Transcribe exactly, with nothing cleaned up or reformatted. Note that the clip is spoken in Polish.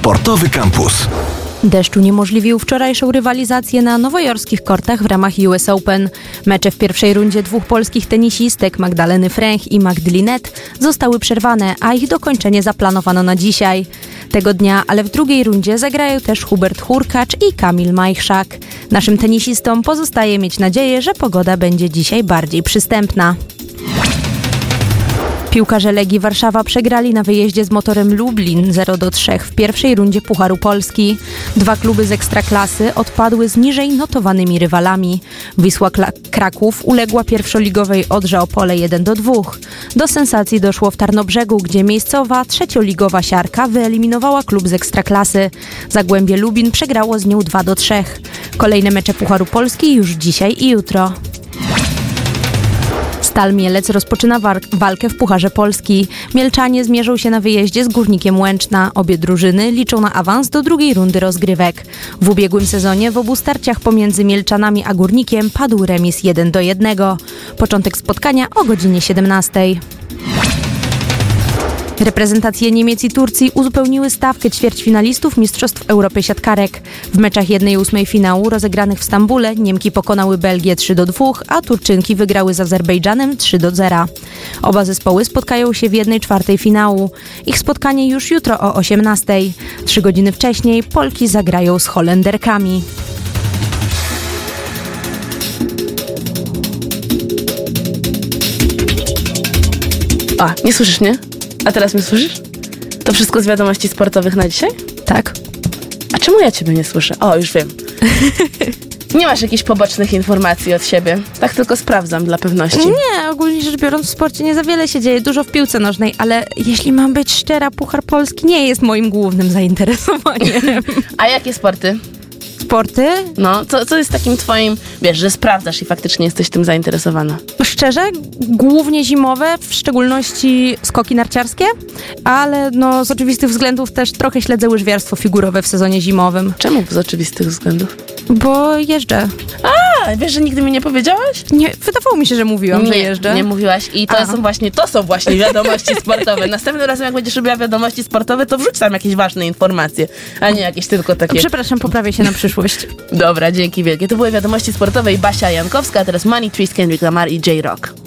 Sportowy Campus. Deszcz uniemożliwił wczorajszą rywalizację na nowojorskich kortach w ramach U S Open. Mecze w pierwszej rundzie dwóch polskich tenisistek, Magdaleny Fręch i Magdy Linette, zostały przerwane, a ich dokończenie zaplanowano na dzisiaj. Tego dnia, ale w drugiej rundzie zagrają też Hubert Hurkacz i Kamil Majchrzak. Naszym tenisistom pozostaje mieć nadzieję, że pogoda będzie dzisiaj bardziej przystępna. Piłkarze Legii Warszawa przegrali na wyjeździe z Motorem Lublin zero do trzech w pierwszej rundzie Pucharu Polski. Dwa kluby z Ekstraklasy odpadły z niżej notowanymi rywalami. Wisła Kla- Kraków uległa pierwszoligowej Odrze Opole jeden do dwóch. Do sensacji doszło w Tarnobrzegu, gdzie miejscowa trzecioligowa Siarka wyeliminowała klub z Ekstraklasy. Zagłębie Lubin przegrało z nią dwa do trzech. Kolejne mecze Pucharu Polski już dzisiaj i jutro. Stal Mielec rozpoczyna war- walkę w Pucharze Polski. Mielczanie zmierzą się na wyjeździe z Górnikiem Łęczna. Obie drużyny liczą na awans do drugiej rundy rozgrywek. W ubiegłym sezonie w obu starciach pomiędzy Mielczanami a Górnikiem padł remis jeden do jednego. Początek spotkania o godzinie siedemnastej. Reprezentacje Niemiec i Turcji uzupełniły stawkę ćwierćfinalistów Mistrzostw Europy siatkarek. W meczach jednej ósmej finału rozegranych w Stambule Niemki pokonały Belgię trzy do dwóch, a Turczynki wygrały z Azerbejdżanem trzy do zera. Oba zespoły spotkają się w jednej czwartej finału. Ich spotkanie już jutro o osiemnastej. Trzy godziny wcześniej Polki zagrają z Holenderkami. A, nie słyszysz mnie? A teraz mnie słyszysz? To wszystko z wiadomości sportowych na dzisiaj? Tak. A czemu ja ciebie nie słyszę? O, już wiem. Nie masz jakichś pobocznych informacji od siebie? Tak tylko sprawdzam dla pewności. Nie, ogólnie rzecz biorąc w sporcie nie za wiele się dzieje, dużo w piłce nożnej, ale jeśli mam być szczera, Puchar Polski nie jest moim głównym zainteresowaniem. A jakie sporty? Sporty? No, co, co jest takim twoim, wiesz, że sprawdzasz i faktycznie jesteś tym zainteresowana? Szczerze, głównie zimowe, w szczególności skoki narciarskie, ale no z oczywistych względów też trochę śledzę łyżwiarstwo figurowe w sezonie zimowym. Czemu z oczywistych względów? Bo jeżdżę. A, wiesz, że nigdy mi nie powiedziałaś? Nie, wydawało mi się, że mówiłam, nie, że jeżdżę. Nie mówiłaś i to A. są właśnie, to są właśnie wiadomości sportowe. Następnym razem, jak będziesz robiła wiadomości sportowe, to wrzuć tam jakieś ważne informacje, a nie jakieś tylko takie... Przepraszam, poprawię się na przyszłość. Dobra, dzięki wielkie. To były wiadomości sportowe i Basia Jankowska, a teraz Money Trees, Kendrick Lamar i J-Rock.